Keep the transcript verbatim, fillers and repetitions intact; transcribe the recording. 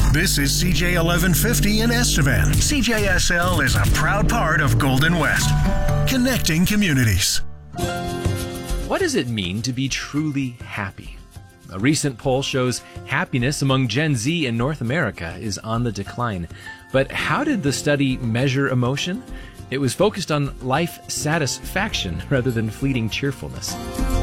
This is C J eleven fifty in Estevan. C J S L is a proud part of Golden West, connecting communities. What does it mean to be truly happy? A recent poll shows happiness among Gen Z in North America is on the decline. But how did the study measure emotion? It was focused on life satisfaction rather than fleeting cheerfulness.